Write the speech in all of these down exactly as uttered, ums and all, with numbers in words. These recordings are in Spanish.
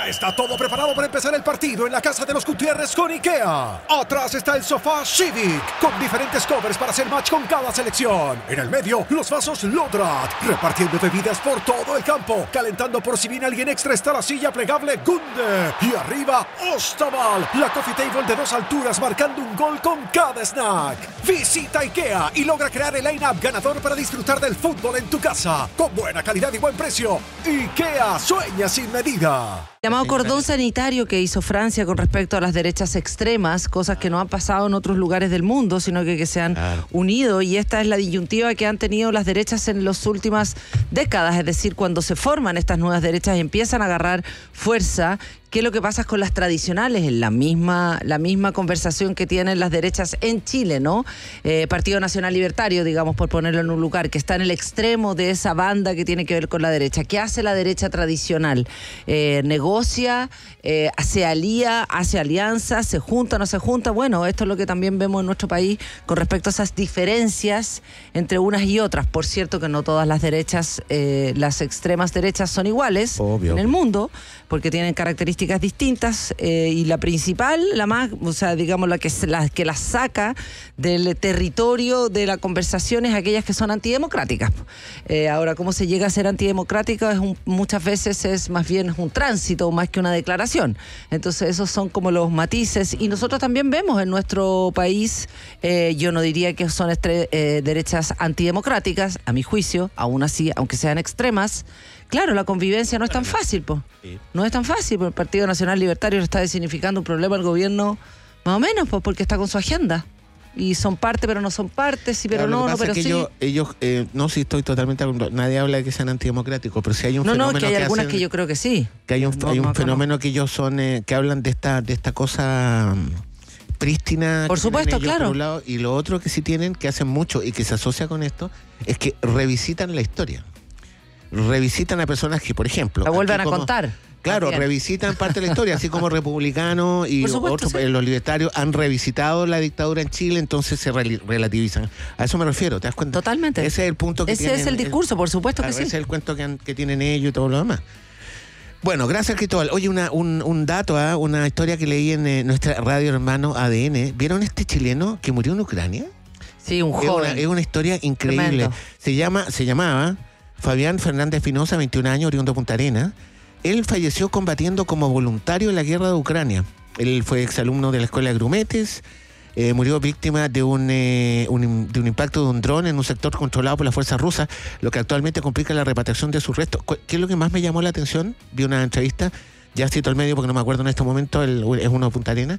Ya está todo preparado para empezar el partido en la casa de los Gutiérrez con IKEA. Atrás está el sofá Civic, con diferentes covers para hacer match con cada selección. En el medio, los vasos Lodrat, repartiendo bebidas por todo el campo. Calentando por si viene alguien extra está la silla plegable Gunde. Y arriba, Ostaval, la coffee table de dos alturas marcando un gol con cada snack. Visita IKEA y logra crear el line-up ganador para disfrutar del fútbol en tu casa. Con buena calidad y buen precio. IKEA sueña sin medida. Llamado cordón sanitario que hizo Francia con respecto a las derechas extremas, cosas que no han pasado en otros lugares del mundo, sino que, que se han claro. unido, y esta es la disyuntiva que han tenido las derechas en las últimas décadas, es decir, cuando se forman estas nuevas derechas y empiezan a agarrar fuerza. ¿Qué es lo que pasa con las tradicionales? En la misma, la misma conversación que tienen las derechas en Chile, ¿no? Eh, Partido Nacional Libertario, digamos, por ponerlo en un lugar, que está en el extremo de esa banda que tiene que ver con la derecha. ¿Qué hace la derecha tradicional? Eh, negocia, eh, se alía, hace alianzas, se junta, no se junta. Bueno, esto es lo que también vemos en nuestro país con respecto a esas diferencias entre unas y otras. Por cierto que no todas las derechas, eh, las extremas derechas son iguales Obvio. en el mundo, porque tienen características distintas, eh, y la principal, la más, o sea, digamos, la que la que la saca del territorio de la conversación es aquellas que son antidemocráticas. Eh, ahora, ¿cómo se llega a ser antidemocrático? Es un, muchas veces es más bien un tránsito más que una declaración. Entonces, esos son como los matices, y nosotros también vemos en nuestro país, eh, yo no diría que son estre- eh, derechas antidemocráticas, a mi juicio, aún así, aunque sean extremas. Claro, la convivencia no es tan fácil, pues. Sí. No es tan fácil, porque el Partido Nacional Libertario le está significando un problema al gobierno, más o menos, pues, porque está con su agenda. Y son parte, pero no son parte, sí, pero claro, no, no, pero es que sí. Ellos, ellos eh, no, sí estoy totalmente... Nadie habla de que sean antidemocráticos, pero sí hay un no, fenómeno No, que hay que algunas hacen, que yo creo que sí. Que hay un, no, hay un no, fenómeno no. que ellos son, eh, que hablan de esta, de esta cosa prístina. Por supuesto, ellos, claro. Por un lado, y lo otro que sí tienen, que hacen mucho y que se asocia con esto, es que revisitan la historia. Revisitan a personas que, por ejemplo... La vuelven a como, contar. Claro, También. revisitan parte de la historia, así como republicanos y supuesto, otros, sí. eh, los libertarios han revisitado la dictadura en Chile, entonces se re- relativizan. A eso me refiero, ¿te das cuenta? Totalmente. Ese es el punto que ese tienen. Ese es el discurso, por supuesto claro, que sí. Ese es el cuento que, han, que tienen ellos y todo lo demás. Bueno, gracias, Cristóbal. Oye, una, un, un dato, ¿eh? una historia que leí en eh, nuestra radio hermano A D N. ¿Vieron este chileno que murió en Ucrania? Sí, un es joven. Una, es una historia increíble. Tremendo. Se llama, se llamaba Fabián Fernández Espinosa, veintiún años, oriundo de Punta Arenas. Él falleció combatiendo como voluntario en la guerra de Ucrania. Él fue exalumno de la escuela de Grumetes, eh, murió víctima de un, eh, un, de un impacto de un dron en un sector controlado por las fuerzas rusas, lo que actualmente complica la repatriación de sus restos. ¿Qué es lo que más me llamó la atención? Vi una entrevista, ya cito al medio porque no me acuerdo en este momento, él es uno de Punta Arenas.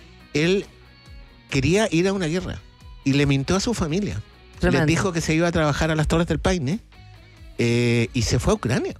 Él quería ir a una guerra y le mintió a su familia. Tremendo. Les dijo que se iba a trabajar a las Torres del Paine eh, y se fue a Ucrania.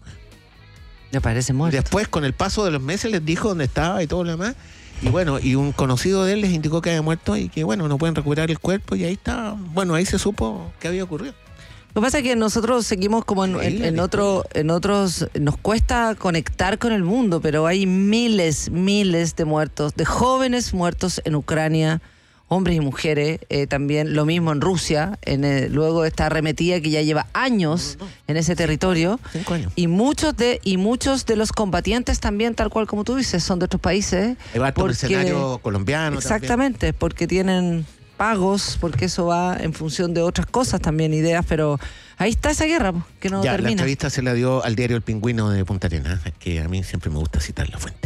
Me parece muerto. Y después, con el paso de los meses, les dijo dónde estaba y todo lo demás. Y bueno, y un conocido de él les indicó que había muerto y que, bueno, no pueden recuperar el cuerpo. Y ahí está, bueno, ahí se supo qué había ocurrido. Lo que pasa es que nosotros seguimos como en, en, en, otro, en otros... Nos cuesta conectar con el mundo, pero hay miles, miles de muertos, de jóvenes muertos en Ucrania, hombres y mujeres, eh, también lo mismo en Rusia, en el, luego esta arremetida que ya lleva años no, no, no. en ese territorio. Cinco años. Y muchos de y muchos de los combatientes también, tal cual como tú dices, son de otros países. Hay varios mercenarios colombianos. Exactamente, también. Porque tienen pagos, porque eso va en función de otras cosas también, ideas, pero ahí está esa guerra que no ya, termina. La entrevista se la dio al diario El Pingüino de Punta Arenas, que a mí siempre me gusta citar la fuente.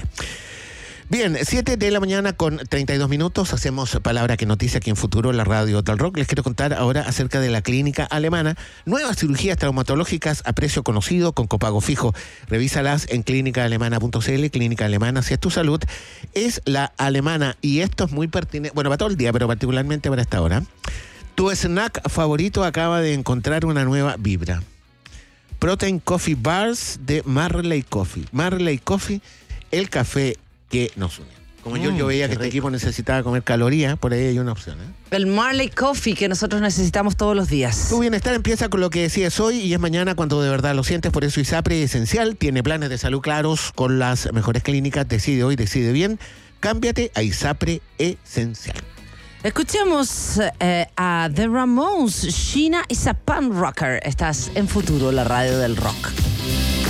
Bien, siete de la mañana con treinta y dos minutos, hacemos Palabra que Noticia aquí en Futuro, la radio Tal Rock. Les quiero contar ahora acerca de la clínica alemana. Nuevas cirugías traumatológicas a precio conocido con copago fijo. Revísalas en clínica alemana punto c l. Clínica Alemana, si es tu salud, es la alemana. Y esto es muy pertinente, bueno, para todo el día, pero particularmente para esta hora. Tu snack favorito acaba de encontrar una nueva vibra. Protein Coffee Bars de Marley Coffee. Marley Coffee, el café que nos une. Como mm, yo, yo veía que rico. Este equipo necesitaba comer calorías, por ahí hay una opción. ¿eh? El Marley Coffee que nosotros necesitamos todos los días. Tu bienestar empieza con lo que decides hoy y es mañana cuando de verdad lo sientes. Por eso ISAPRE es esencial. Tiene planes de salud claros con las mejores clínicas. Decide hoy, decide bien. Cámbiate a ISAPRE Esencial. Escuchemos eh, a The Ramones. Sheena is a punk rocker. Estás en Futuro, la radio del rock.